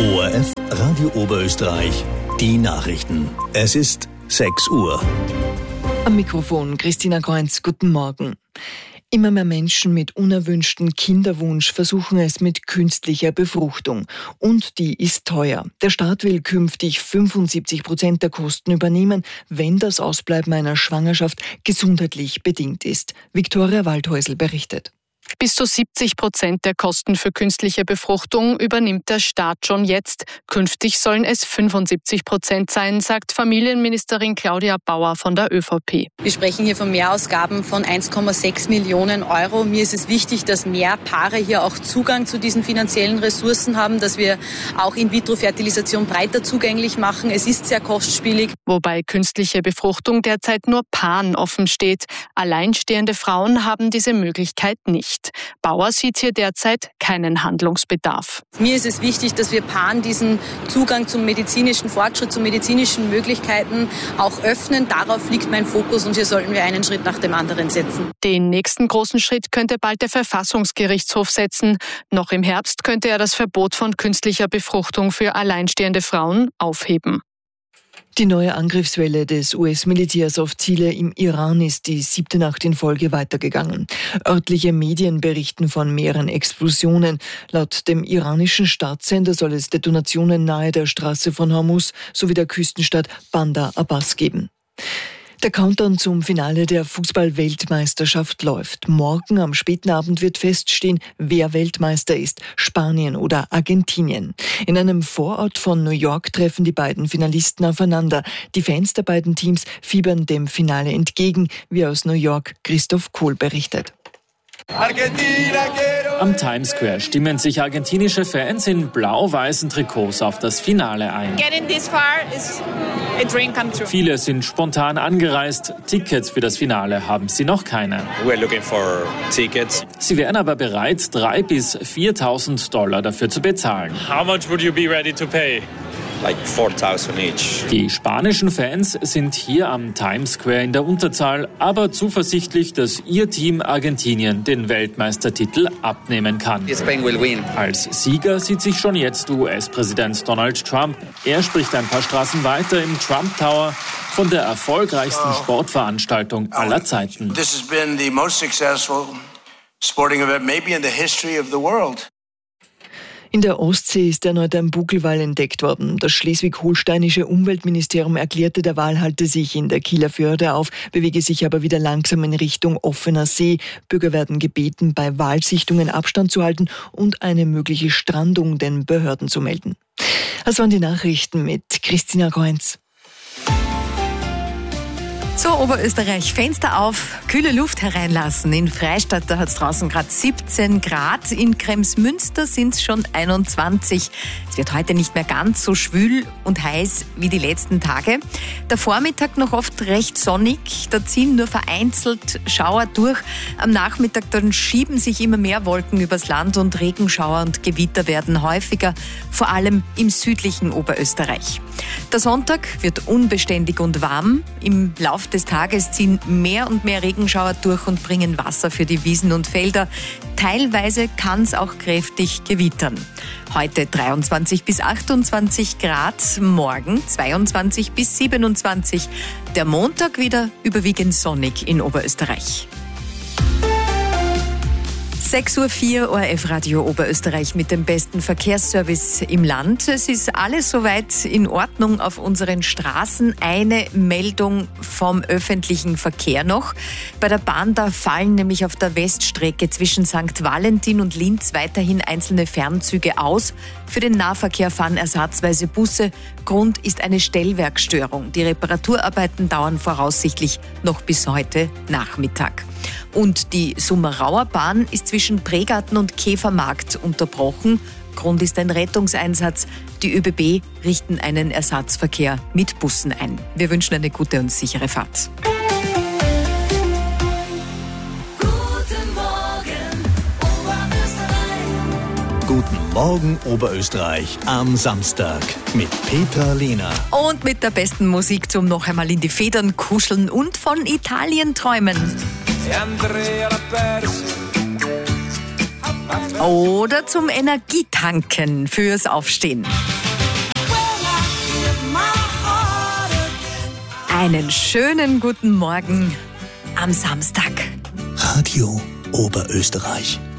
ORF Radio Oberösterreich, die Nachrichten. Es ist 6 Uhr. Am Mikrofon Christina Kreunz, guten Morgen. Immer mehr Menschen mit unerwünschten Kinderwunsch versuchen es mit künstlicher Befruchtung. Und die ist teuer. Der Staat will künftig 75% der Kosten übernehmen, wenn das Ausbleiben einer Schwangerschaft gesundheitlich bedingt ist. Viktoria Waldhäusl berichtet. Bis zu 70% der Kosten für künstliche Befruchtung übernimmt der Staat schon jetzt. Künftig sollen es 75% sein, sagt Familienministerin Claudia Bauer von der ÖVP. Wir sprechen hier von Mehrausgaben von 1,6 Millionen Euro. Mir ist es wichtig, dass mehr Paare hier auch Zugang zu diesen finanziellen Ressourcen haben, dass wir auch In-vitro-Fertilisation breiter zugänglich machen. Es ist sehr kostspielig. Wobei künstliche Befruchtung derzeit nur Paaren offen steht. Alleinstehende Frauen haben diese Möglichkeit nicht. Bauer sieht hier derzeit keinen Handlungsbedarf. Mir ist es wichtig, dass wir Paaren diesen Zugang zum medizinischen Fortschritt, zu medizinischen Möglichkeiten auch öffnen. Darauf liegt mein Fokus und hier sollten wir einen Schritt nach dem anderen setzen. Den nächsten großen Schritt könnte bald der Verfassungsgerichtshof setzen. Noch im Herbst könnte er das Verbot von künstlicher Befruchtung für alleinstehende Frauen aufheben. Die neue Angriffswelle des US-Militärs auf Ziele im Iran ist die 7. Nacht in Folge weitergegangen. Örtliche Medien berichten von mehreren Explosionen. Laut dem iranischen Staatssender soll es Detonationen nahe der Straße von Hormuz sowie der Küstenstadt Bandar Abbas geben. Der Countdown zum Finale der Fußball-Weltmeisterschaft läuft. Morgen am späten Abend wird feststehen, wer Weltmeister ist, Spanien oder Argentinien. In einem Vorort von New York treffen die beiden Finalisten aufeinander. Die Fans der beiden Teams fiebern dem Finale entgegen, wie aus New York Christoph Kohl berichtet. Am Times Square stimmen sich argentinische Fans in blau-weißen Trikots auf das Finale ein. Viele sind spontan angereist. Tickets für das Finale haben sie noch keine. Sie wären aber bereit, $3.000 bis $4.000 dafür zu bezahlen. How much would you be ready to pay? Like 4,000 each. Die spanischen Fans sind hier am Times Square in der Unterzahl, aber zuversichtlich, dass ihr Team Argentinien den Weltmeistertitel abnehmen kann. Spain will win. Als Sieger sieht sich schon jetzt US-Präsident Donald Trump. Er spricht ein paar Straßen weiter im Trump Tower von der erfolgreichsten Sportveranstaltung aller Zeiten. This has been the most successful sporting event maybe in the history of the world. In der Ostsee ist erneut ein Buckelwal entdeckt worden. Das schleswig-holsteinische Umweltministerium erklärte, der Wal halte sich in der Kieler Förde auf, bewege sich aber wieder langsam in Richtung offener See. Bürger werden gebeten, bei Walsichtungen Abstand zu halten und eine mögliche Strandung den Behörden zu melden. Das waren die Nachrichten mit Christina Kreunz. So, Oberösterreich, Fenster auf, kühle Luft hereinlassen. In Freistadt, da hat es draußen gerade 17 Grad. In Kremsmünster sind es schon 21. Es wird heute nicht mehr ganz so schwül und heiß wie die letzten Tage. Der Vormittag noch oft recht sonnig. Da ziehen nur vereinzelt Schauer durch. Am Nachmittag dann schieben sich immer mehr Wolken übers Land und Regenschauer und Gewitter werden häufiger, vor allem im südlichen Oberösterreich. Der Sonntag wird unbeständig und warm. Im Lauf des Tages ziehen mehr und mehr Regenschauer durch und bringen Wasser für die Wiesen und Felder. Teilweise kann es auch kräftig gewittern. Heute 23 bis 28 Grad, morgen 22 bis 27. Der Montag wieder überwiegend sonnig in Oberösterreich. 6.04 Uhr, ORF Radio Oberösterreich mit dem besten Verkehrsservice im Land. Es ist alles soweit in Ordnung auf unseren Straßen. Eine Meldung vom öffentlichen Verkehr noch. Bei der Bahn, da fallen nämlich auf der Weststrecke zwischen St. Valentin und Linz weiterhin einzelne Fernzüge aus. Für den Nahverkehr fahren ersatzweise Busse. Grund ist eine Stellwerkstörung. Die Reparaturarbeiten dauern voraussichtlich noch bis heute Nachmittag. Und die Summerauer Bahn ist zwischen Pregarten und Käfermarkt unterbrochen. Grund ist ein Rettungseinsatz. Die ÖBB richten einen Ersatzverkehr mit Bussen ein. Wir wünschen eine gute und sichere Fahrt. Guten Morgen Oberösterreich am Samstag mit Petra Lehner. Und mit der besten Musik zum noch einmal in die Federn kuscheln und von Italien träumen. Oder zum Energietanken fürs Aufstehen. Einen schönen guten Morgen am Samstag. Radio Oberösterreich.